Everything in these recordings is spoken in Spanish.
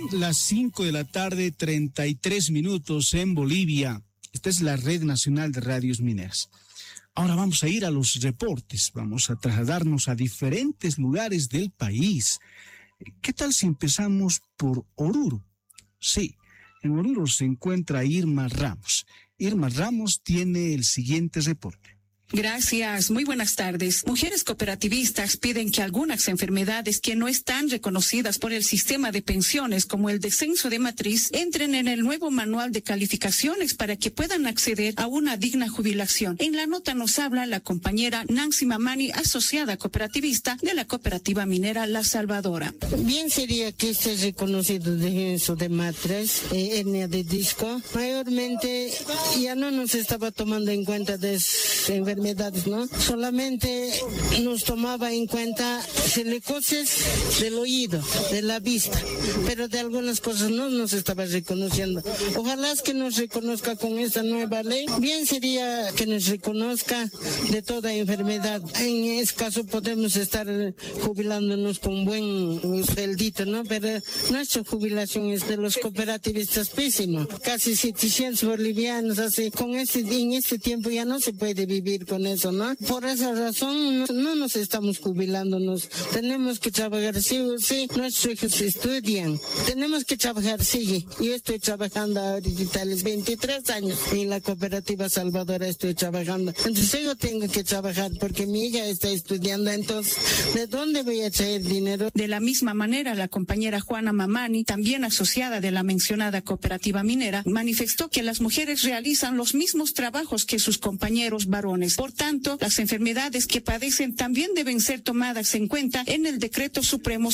las 5 de la tarde, 33 minutos en Bolivia. Esta es la Red Nacional de Radios Mineras. Ahora vamos a ir a los reportes, vamos a trasladarnos a diferentes lugares del país. ¿Qué tal si empezamos por Oruro? Sí, en Oruro se encuentra Irma Ramos. Irma Ramos tiene el siguiente reporte. Gracias. Muy buenas tardes. Mujeres cooperativistas piden que algunas enfermedades que no están reconocidas por el sistema de pensiones, como el descenso de matriz, entren en el nuevo manual de calificaciones para que puedan acceder a una digna jubilación. En la nota nos habla la compañera Nancy Mamani, asociada cooperativista de la cooperativa minera La Salvadora. Bien sería que esté reconocido descenso de matriz, hernia de disco. Mayormente ya no nos estaba tomando en cuenta de enfermedades, ¿no? Solamente nos tomaba en cuenta silicosis del oído, de la vista, pero de algunas cosas no nos estaba reconociendo. Ojalá es que nos reconozca con esta nueva ley. Bien sería que nos reconozca de toda enfermedad. En ese caso podemos estar jubilándonos con buen sueldito, ¿no? Pero nuestra jubilación es de los cooperativistas pésimo. Casi 700 bolivianos, así. En este tiempo ya no se puede vivir con eso, ¿no? Por esa razón no nos estamos jubilándonos. Tenemos que trabajar, sí, nuestros hijos estudian. Tenemos que trabajar, sí. Yo estoy trabajando ahorita a los 23 años en la cooperativa Salvadora estoy trabajando. Entonces yo tengo que trabajar porque mi hija está estudiando. Entonces, ¿de dónde voy a traer dinero? De la misma manera, la compañera Juana Mamani, también asociada de la mencionada cooperativa minera, manifestó que las mujeres realizan los mismos trabajos que sus compañeros varones. Por tanto, las enfermedades que padecen también deben ser tomadas en cuenta en el Decreto Supremo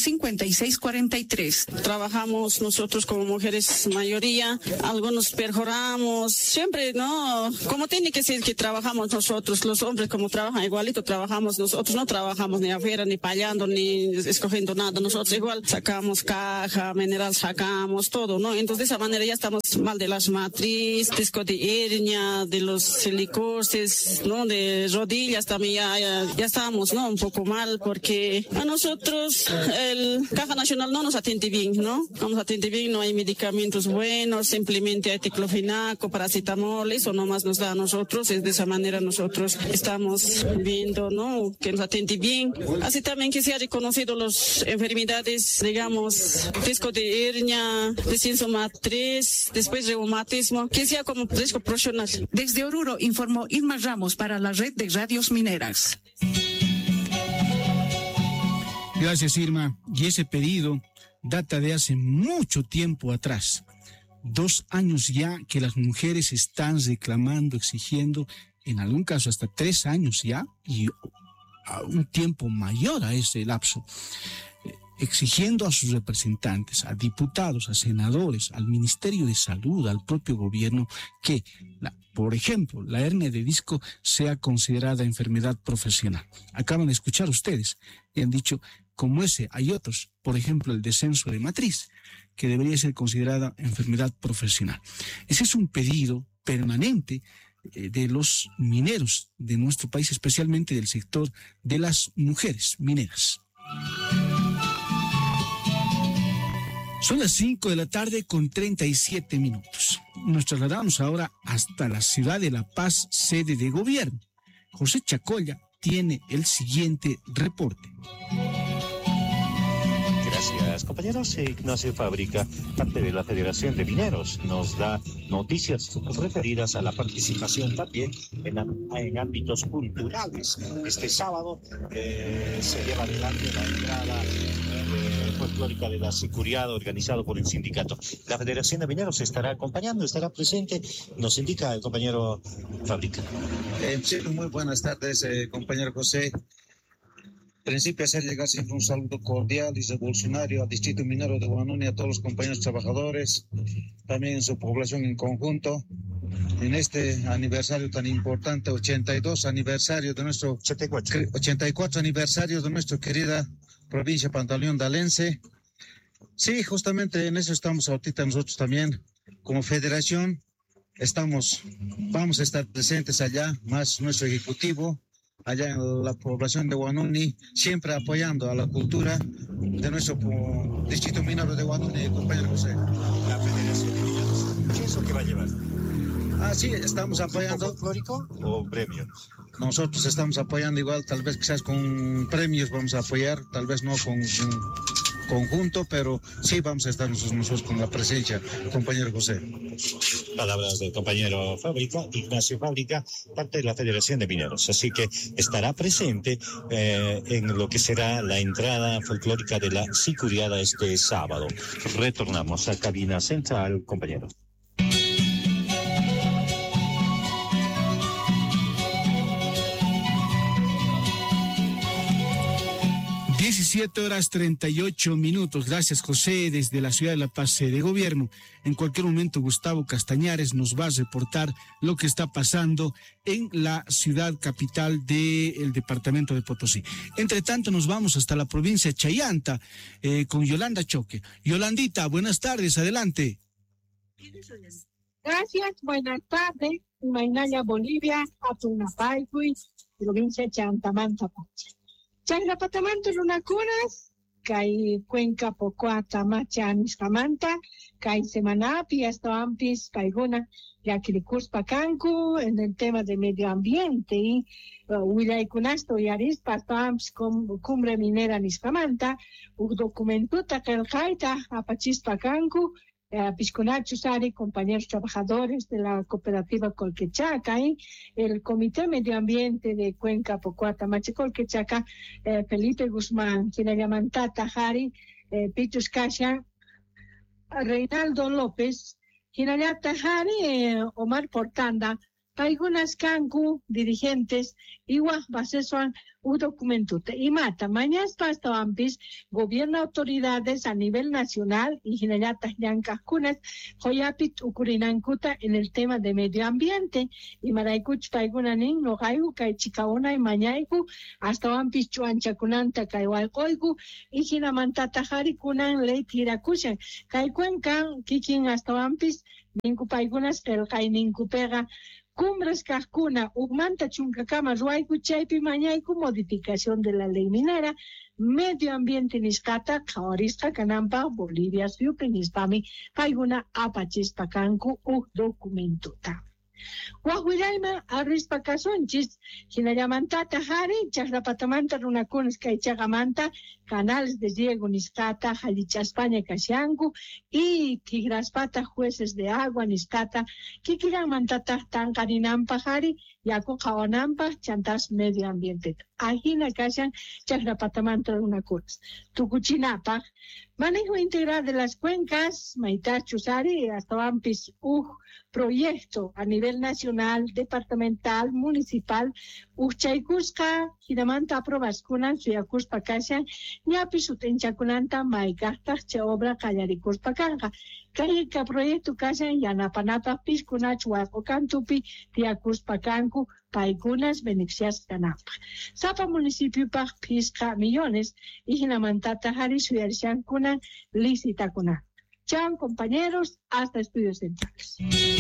5643. Trabajamos nosotros como mujeres mayoría, algunos perjoramos, siempre, ¿no? Como tiene que ser que trabajamos nosotros, los hombres como trabajan igualito, trabajamos nosotros, no trabajamos ni afuera, ni payando, ni escogiendo nada, nosotros igual sacamos caja, mineral sacamos, todo, ¿no? Entonces de esa manera ya estamos mal de las matrices, disco de hernia, de los silicosis, ¿no? De rodillas también ya estamos, ¿no? Un poco mal porque a nosotros el Caja Nacional no nos atiende bien, ¿no? No nos atiende bien, no hay medicamentos buenos, simplemente hay diclofenaco, paracetamol, eso nomás nos da a nosotros, es de esa manera nosotros estamos viendo, ¿no? Que nos atiende bien. Así también que se ha reconocido las enfermedades, digamos, disco de hernia, descenso matriz, después reumatismo, que sea como riesgo profesional. Desde Oruro informó Irma Ramos para la Red de Radios Mineras. Gracias, Irma. Y ese pedido data de hace mucho tiempo atrás. 2 años ya que las mujeres están reclamando, exigiendo, en algún caso hasta 3 años ya, y a un tiempo mayor a ese lapso, exigiendo a sus representantes, a diputados, a senadores, al Ministerio de Salud, al propio gobierno, que, por ejemplo, la hernia de disco sea considerada enfermedad profesional. Acaban de escuchar ustedes y han dicho, como ese, hay otros, por ejemplo, el descenso de matriz, que debería ser considerada enfermedad profesional. Ese es un pedido permanente de los mineros de nuestro país, especialmente del sector de las mujeres mineras. Son las 5 de la tarde con 37 minutos. Nos trasladamos ahora hasta la ciudad de La Paz, sede de gobierno. José Chacolla tiene el siguiente reporte. Gracias, compañeros. Ignacio Fábrica, parte de la Federación de Mineros, nos da noticias referidas a la participación también en ámbitos culturales. Este sábado se lleva adelante la entrada folclórica de la Sicuriada, organizado por el sindicato. La Federación de Mineros estará acompañando, estará presente, nos indica el compañero Fábrica. Sí, muy buenas tardes, compañero José. En principio, hacer llegar siempre un saludo cordial y revolucionario al Distrito Minero de Huanuni, a todos los compañeros trabajadores, también en su población en conjunto, en este aniversario tan importante, 82 aniversario de nuestro 84 aniversario de nuestra querida provincia pantaleondalense. Sí, justamente en eso estamos ahorita nosotros también, como federación, vamos a estar presentes allá, más nuestro ejecutivo, allá en la población de Huanuni, siempre apoyando a la cultura de nuestro distrito minero de Huanuni, compañero José. La Federación de Mineros, ¿qué es lo que va a llevar? Sí, estamos apoyando. ¿Folclórico o premio? Nosotros estamos apoyando igual, tal vez quizás con premios vamos a apoyar, tal vez no con conjunto, pero sí vamos a estar nosotros con la presencia, compañero José. Palabras del compañero Fábrica, Ignacio Fábrica, parte de la Federación de Mineros. Así que estará presente en lo que será la entrada folclórica de la Sicuriada este sábado. Retornamos a cabina central, compañeros. 17:38. Gracias, José, desde la ciudad de La Paz, de gobierno. En cualquier momento, Gustavo Castañares nos va a reportar lo que está pasando en la ciudad capital del departamento de Potosí. Entre tanto, nos vamos hasta la provincia de Chayanta con Yolanda Choque. Yolandita, buenas tardes, adelante. Gracias, buenas tardes. Mainaya, Bolivia, Atunapaycui, provincia de Chantamanta, Pacha. Chagrapatamanto Lunacunas, Kai Cuenca Pocuata Machanis Camanta, Kai Semanapi, hasta Ampis, Kaiguna, Yaquiricus Pacancu, en el tema de medio ambiente, y Huilaicunasto y Arispa, hasta Amps, Cumbre Minera Niscamanta, Documentuta Kelkaita, Apachis Pacancu, Piscunacho Sari, compañeros trabajadores de la cooperativa Colquechaca, y el Comité Medio Ambiente de Cuenca Pocuata Machi Colquechaca, Felipe Guzmán, Quinayamantata Jari, Pichus Casha, Reinaldo López, Quinayata Jari, Omar Portanda, algunas cancu dirigentes, igual basesuan un documento. Y mata, mañana hasta ampis, gobierno autoridades a nivel nacional y generata yancacunas, joyapit ucurinancuta en el tema de medio ambiente, y maraicuch paigunanin, no gaigu, kaichicauna y mañaigu, hasta ampis chuanchacunanta kaiwalcoigu, y ginamantata jarikunan ley tiracuchan, kaikuen kikin hasta ampis, ninku paigunas, el kai ninku pega, Cumbres Cascuna, Ugmanta Chuncacama, Ruaicu, Chaipi, Mañaicu, modificación de la ley minera, medio ambiente Niscata, Caorisca, Canampa, Bolivia, Siupinispami, Paiguna, Apachispa, Cancu, documentuta. Guajuiraima, Arrispa Casonchis, Hinayamantata Jari, Chagrapatamanta, Runacunes, Caichagamanta, canales de Diego Niscata, Jalicha España, Cashangu, y Tigraspata, jueces de agua, Niscata, Kikiramantata, Tancarinampa Jari, Yaco Caonampa, Chantas Medio Ambiente. Ajina Cashan, Chagrapatamanta, Runacunes. Tucuchinapa, manejo integral de las cuencas, Maitachusari, hasta Ampis, proyecto a nivel nacional, departamental, municipal, Uchaycusca, Hiramanta Probascunan, Suyacuspa Cashan, Ñapisuten Maigasta, Cheobra, Callaricuspa Canja, Cayca proyecto Cashan, Yanapanapa, Piscunach, Huacocantupi, Tiacuspa Cancu, Paigunas, Benexias, Canapa. Zapa municipio pa Pisca millones, y Hinamantata Jari, Suyarchan Kunan, Licita Kunan. Chao, compañeros, hasta estudios centrales.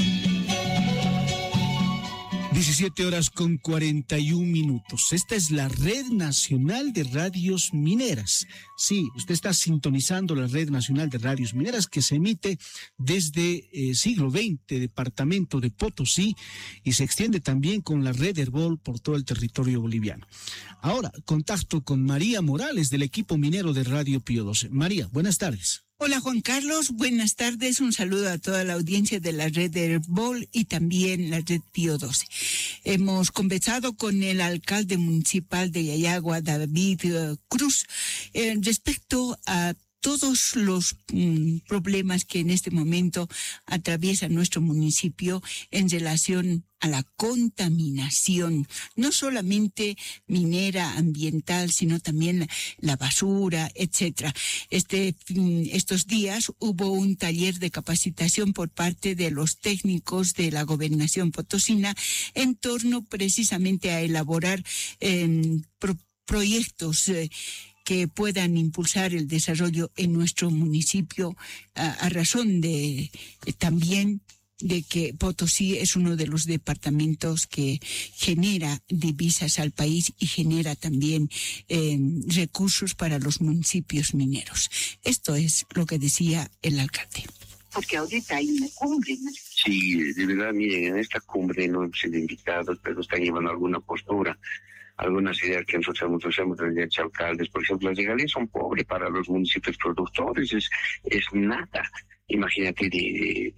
17:41. Esta es la Red Nacional de Radios Mineras. Sí, usted está sintonizando la Red Nacional de Radios Mineras que se emite desde siglo XX, departamento de Potosí, y se extiende también con la Red Herbol por todo el territorio boliviano. Ahora, contacto con María Morales del equipo minero de Radio Pío XII. María, buenas tardes. Hola Juan Carlos, buenas tardes, un saludo a toda la audiencia de la red de Herbol y también la red Pío XII. Hemos conversado con el alcalde municipal de Yayagua, David Cruz, respecto a todos los problemas que en este momento atraviesa nuestro municipio en relación a la contaminación, no solamente minera, ambiental, sino también la basura, etcétera. Estos días hubo un taller de capacitación por parte de los técnicos de la Gobernación Potosina en torno precisamente a elaborar proyectos que puedan impulsar el desarrollo en nuestro municipio a razón de también de que Potosí es uno de los departamentos que genera divisas al país y genera también recursos para los municipios mineros. Esto es lo que decía el alcalde. Porque ahorita hay una cumbre, ¿no? Sí, de verdad, miren, en esta cumbre no hemos sido invitados, pero están llevando alguna postura, algunas ideas que nosotros hemos desde alcaldes. Por ejemplo, las regalías son pobres para los municipios productores, es nada. Imagínate de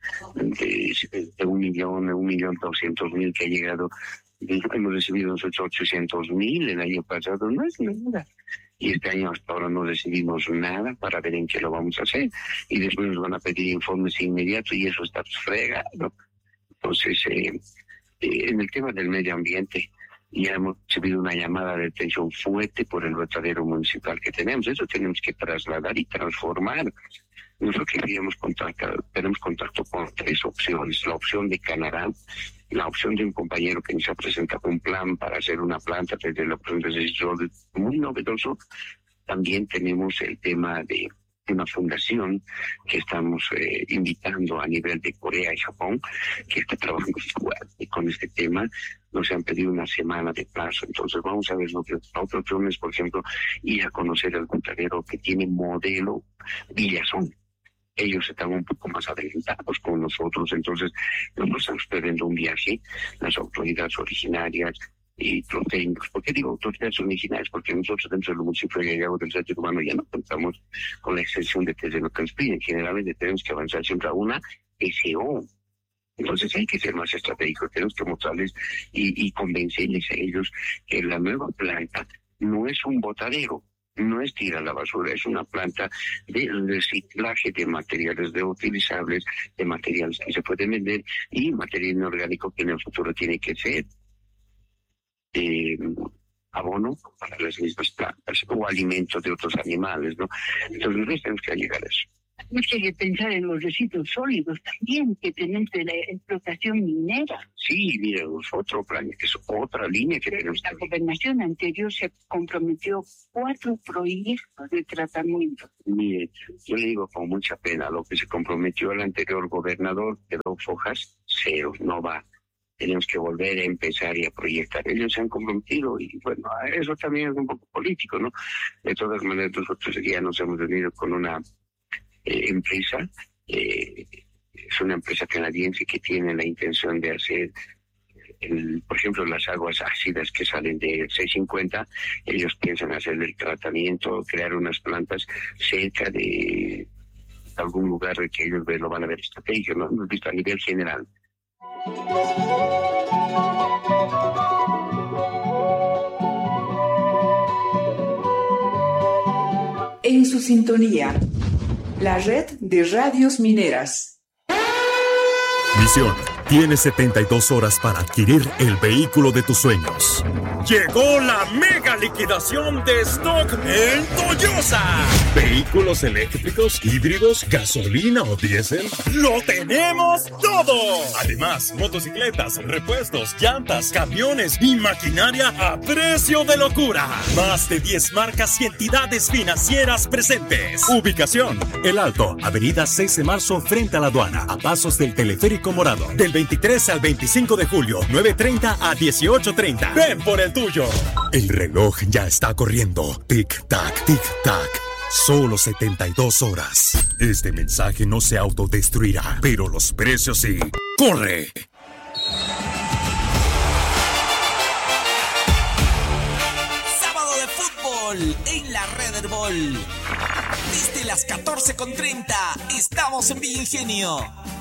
1.200.000 que ha llegado, hemos recibido nosotros 800.000 el año pasado, no es nada. Y este año hasta ahora no recibimos nada para ver en qué lo vamos a hacer. Y después nos van a pedir informes inmediatos y eso está fregado. Entonces, en el tema del medio ambiente, ya hemos recibido una llamada de atención fuerte por el botadero municipal que tenemos. Eso tenemos que trasladar y transformar. Nosotros tenemos contacto con 3 opciones. La opción de Canadá, la opción de un compañero que nos ha presentado un plan para hacer una planta desde la opción de decisión muy novedoso. También tenemos el tema de una fundación que estamos invitando a nivel de Corea y Japón, que está trabajando fuerte con este tema. Nos han pedido una semana de plazo, entonces vamos a ver lo que la otra opción es, por ejemplo, ir a conocer el botadero que tiene modelo Villazón. Ellos están un poco más adelantados con nosotros, entonces nosotros estamos previendo un viaje, las autoridades originarias y los técnicos. ¿Por qué digo autoridades originarias? Porque nosotros dentro del municipio de Yayago del Desarrollo Urbano ya no contamos con la extensión de terreno que nos piden. Generalmente tenemos que avanzar siempre a una SO. Entonces hay que ser más estratégicos, tenemos que mostrarles y convencerles a ellos que la nueva planta no es un botadero, no es tirar la basura, es una planta de reciclaje de materiales reutilizables, de materiales que se pueden vender y material inorgánico que en el futuro tiene que ser abono para las mismas plantas o alimentos de otros animales, ¿no? Entonces nosotros tenemos que llegar a eso. Hay que pensar en los residuos sólidos también que tenemos de la explotación minera. Sí, mira, otro plan, es otra línea que tenemos. La gobernación anterior se comprometió 4 proyectos de tratamiento. Mire, yo le digo con mucha pena, lo que se comprometió el anterior gobernador quedó fojas 0, no va. Tenemos que volver a empezar y a proyectar. Ellos se han comprometido y bueno, eso también es un poco político, ¿no? De todas maneras, nosotros ya nos hemos reunido con una empresa, es una empresa canadiense que tiene la intención de hacer, por ejemplo, las aguas ácidas que salen de 650, ellos piensan hacer el tratamiento, crear unas plantas cerca de algún lugar que ellos lo van a ver estratégico, ¿no? Hemos visto a nivel general. En su sintonía, la red de radios mineras. Misión: tienes 72 horas para adquirir el vehículo de tus sueños. Llegó la mega liquidación de stock en Toyosa. ¿Vehículos eléctricos, híbridos, gasolina o diésel? ¡Lo tenemos todo! Además, motocicletas, repuestos, llantas, camiones y maquinaria a precio de locura. Más de 10 marcas y entidades financieras presentes. Ubicación: El Alto, avenida 6 de marzo frente a la aduana, a pasos del teleférico morado. Del 23 al 25 de julio, 9:30 a 18:30. Ven por el tuyo. El reloj ya está corriendo. Tic-tac, tic-tac. Solo 72 horas. Este mensaje no se autodestruirá, pero los precios sí. ¡Corre! Sábado de fútbol en la Red Herbol. Desde las 14:30 estamos en Villa Ingenio.